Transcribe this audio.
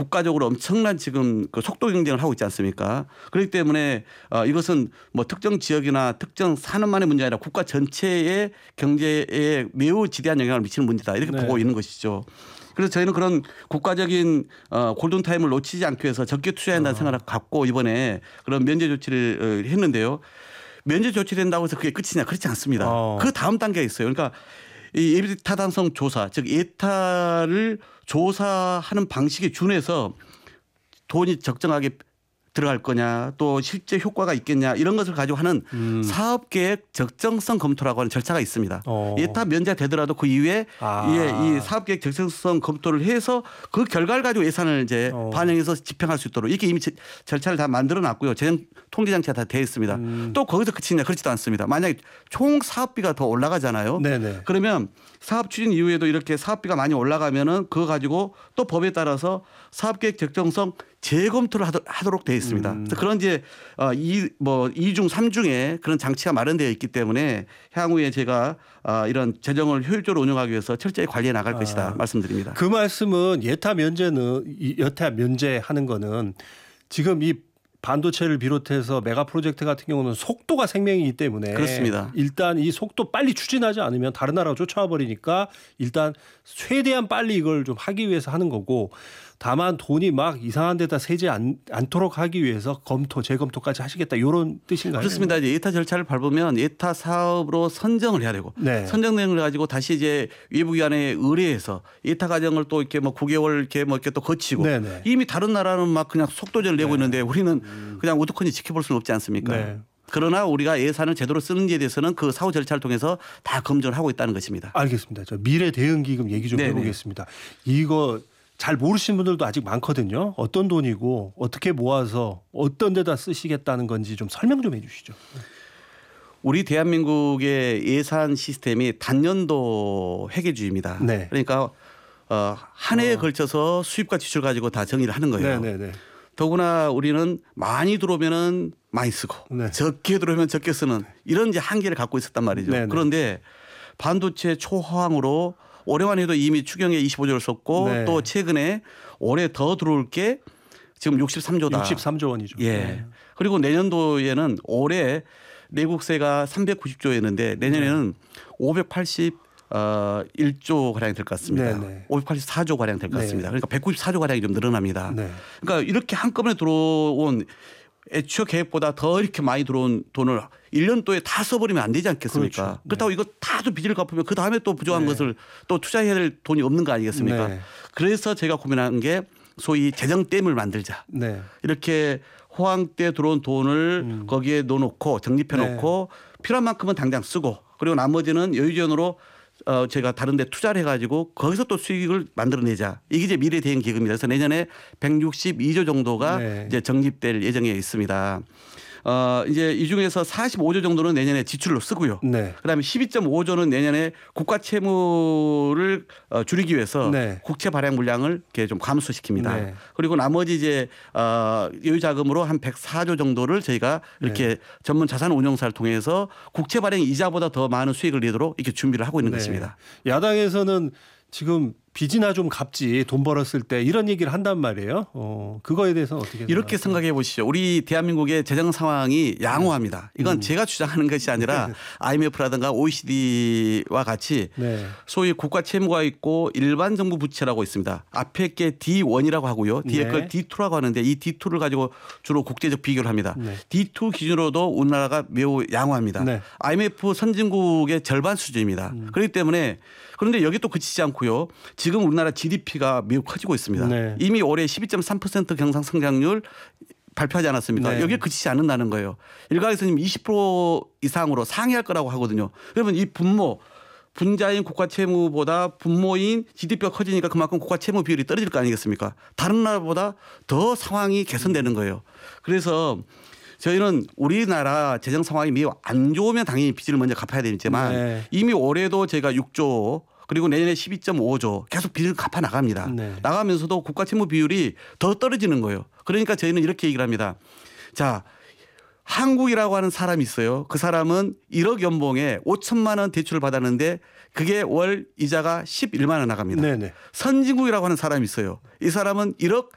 국가적으로 엄청난 지금 그 속도 경쟁을 하고 있지 않습니까? 그렇기 때문에 이것은 뭐 특정 지역이나 특정 산업만의 문제가 아니라 국가 전체의 경제에 매우 지대한 영향을 미치는 문제다 이렇게 네. 보고 있는 것이죠. 그래서 저희는 그런 국가적인 골든타임을 놓치지 않기 위해서 적게 투자해야 한다는 생각을 갖고 이번에 그런 면제 조치를 했는데요. 면제 조치된다고 해서 그게 끝이냐 그렇지 않습니다. 그 다음 단계가 있어요. 그러니까 이 예비 타당성 조사 즉 예타를 조사하는 방식에 준해서 돈이 적정하게 들어갈 거냐 또 실제 효과가 있겠냐 이런 것을 가지고 하는 사업계획 적정성 검토라고 하는 절차가 있습니다. 예타 면제되더라도 그 이후에 이 사업계획 적정성 검토를 해서 그 결과를 가지고 예산을 이제 반영해서 집행할 수 있도록 이렇게 이미 절차를 다 만들어 놨고요. 재정 통계 장치가 다 되어 있습니다. 또 거기서 그치냐 그렇지도 않습니다. 만약에 총 사업비가 더 올라가잖아요. 네네. 그러면 사업 추진 이후에도 이렇게 사업비가 많이 올라가면은 그거 가지고 또 법에 따라서 사업계획 적정성 재검토를 하도록 되어 있습니다. 그래서 그런 이제 이중 삼중의 그런 장치가 마련되어 있기 때문에 향후에 제가 이런 재정을 효율적으로 운영하기 위해서 철저히 관리해 나갈 것이다 말씀드립니다. 그 말씀은 예타 면제하는 거는 지금 이 반도체를 비롯해서 메가 프로젝트 같은 경우는 속도가 생명이기 때문에 그렇습니다. 일단 이 속도 빨리 추진하지 않으면 다른 나라가 쫓아와 버리니까 일단 최대한 빨리 이걸 좀 하기 위해서 하는 거고 다만 돈이 막 이상한 데다 새지 않도록 하기 위해서 재검토까지 하시겠다 이런 뜻인가요? 그렇습니다. 이제 예타 절차를 밟으면 예타 사업으로 선정을 해야 되고 선정 내용을 가지고 다시 이제 외부기관에 의뢰해서 예타 과정을 또 이렇게 뭐 9개월 이렇게 또 거치고 이미 다른 나라는 막 그냥 속도제를 내고 있는데 우리는 그냥 우두커니 지켜볼 수는 없지 않습니까? 그러나 우리가 예산을 제대로 쓰는지에 대해서는 그 사후 절차를 통해서 다 검증을 하고 있다는 것입니다. 알겠습니다. 저 미래 대응기금 얘기 좀 해보겠습니다. 이거 잘 모르시는 분들도 아직 많거든요. 어떤 돈이고 어떻게 모아서 어떤 데다 쓰시겠다는 건지 좀 설명 좀 해 주시죠. 우리 대한민국의 예산 시스템이 단년도 회계주의입니다. 그러니까 한 해에 걸쳐서 수입과 지출 가지고 다 정의를 하는 거예요. 더구나 우리는 많이 들어오면은 많이 쓰고 적게 들어오면 적게 쓰는 이런 이제 한계를 갖고 있었단 말이죠. 그런데 반도체 초호황으로 올해만 해도 이미 추경에 25조를 썼고 또 최근에 올해 더 들어올 게 지금 63조다. 63조 원이죠. 예. 그리고 내년도에는 올해 내국세가 390조였는데 내년에는 581조 가량이 될 것 같습니다. 584조 가량 될 것 같습니다. 그러니까 194조 가량이 좀 늘어납니다. 그러니까 이렇게 한꺼번에 들어온 애초 계획보다 더 이렇게 많이 들어온 돈을 1년도에 다 써버리면 안 되지 않겠습니까? 그렇다고 이거 다 빚을 갚으면 그 다음에 또 부족한 것을 또 투자해야 될 돈이 없는 거 아니겠습니까? 그래서 제가 고민한 게 소위 재정댐을 만들자. 이렇게 호황 때 들어온 돈을 거기에 넣어놓고 적립해 놓고 필요한 만큼은 당장 쓰고 그리고 나머지는 여유지원으로 제가 다른 데 투자를 해가지고 거기서 또 수익을 만들어내자. 이게 이제 미래 대응 기금이라 그래서 내년에 162조 정도가 이제 적립될 예정에 있습니다. 이제 이 중에서 45조 정도는 내년에 지출로 쓰고요. 그다음에 12.5조는 내년에 국가 채무를 줄이기 위해서 국채 발행 물량을 이렇게 좀 감소시킵니다. 그리고 나머지 이제 여유 자금으로 한 104조 정도를 저희가 이렇게 전문 자산 운용사를 통해서 국채 발행 이자보다 더 많은 수익을 내도록 이렇게 준비를 하고 있는 것입니다. 야당에서는 지금 빚이나 좀 갚지 돈 벌었을 때 이런 얘기를 한단 말이에요. 그거에 대해서는 어떻게 이렇게 생각해 보시죠. 우리 대한민국의 재정 상황이 양호합니다. 이건 제가 주장하는 것이 아니라 IMF라든가 OECD와 같이 소위 국가 채무가 있고 일반 정부 부채라고 있습니다. 앞에 게 D1이라고 하고요. 뒤에 걸 D2라고 하는데 이 D2를 가지고 주로 국제적 비교를 합니다. D2 기준으로도 우리나라가 매우 양호합니다. IMF 선진국의 절반 수준입니다. 그렇기 때문에 그런데 여기 또 그치지 않고요. 지금 우리나라 GDP가 매우 커지고 있습니다. 이미 올해 12.3% 경상 성장률 발표하지 않았습니까? 여기에 그치지 않는다는 거예요. 일각에서 지금 20% 이상으로 상회할 거라고 하거든요. 그러면 이 분자인 국가 채무보다 분모인 GDP가 커지니까 그만큼 국가 채무 비율이 떨어질 거 아니겠습니까? 다른 나라보다 더 상황이 개선되는 거예요. 그래서 저희는 우리나라 재정 상황이 매우 안 좋으면 당연히 빚을 먼저 갚아야 되지만 이미 올해도 제가 6조 그리고 내년에 12.5조 계속 빚을 갚아 나갑니다. 나가면서도 국가 채무 비율이 더 떨어지는 거예요. 그러니까 저희는 이렇게 얘기를 합니다. 자, 한국이라고 하는 사람이 있어요. 그 사람은 1억 연봉에 5천만 원 대출을 받았는데 그게 월 이자가 11만 원 나갑니다. 선진국이라고 하는 사람이 있어요. 이 사람은 1억